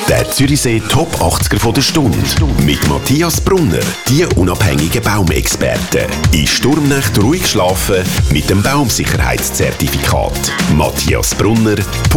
Der Zürichsee Top 80er von der Stunde. Mit Matthias Brunner, die unabhängigen Baumexperten. In Sturmnacht ruhig schlafen mit dem Baumsicherheitszertifikat. matthiasbrunner.ch